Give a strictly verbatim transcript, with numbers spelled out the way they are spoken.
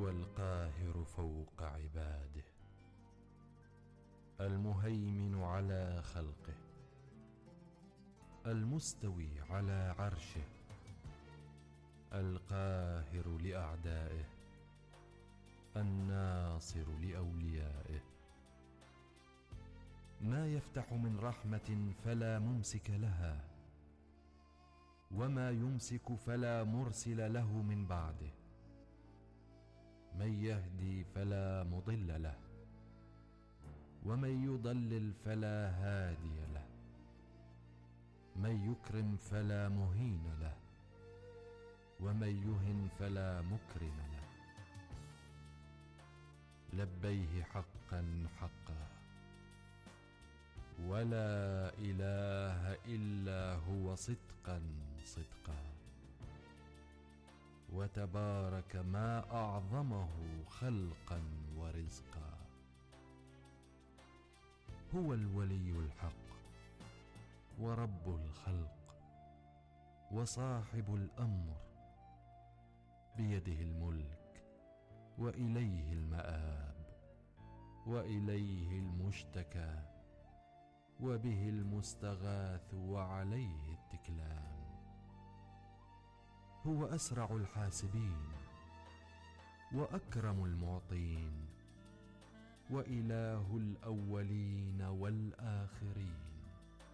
القاهر فوق عباده، المهيمن على خلقه، المستوي على عرشه، القاهر لأعدائه، الناصر لأوليائه. ما يفتح من رحمة فلا ممسك لها، وما يمسك فلا مرسل له من بعده. من يهدي فلا مضل له، ومن يضلل فلا هادي له. من يكرم فلا مهين له، ومن يهن فلا مكرم له. لبيه حقا حقا، ولا إله إلا هو صدقا صدقا. وتبارك ما أعظمه خلقا ورزقا. هو الولي الحق ورب الخلق وصاحب الأمر، بيده الملك وإليه المآب، وإليه المشتكى، وبه المستغاث وعليه التكلان. هو أسرع الحاسبين وأكرم المعطين، وإله الأولين والآخرين.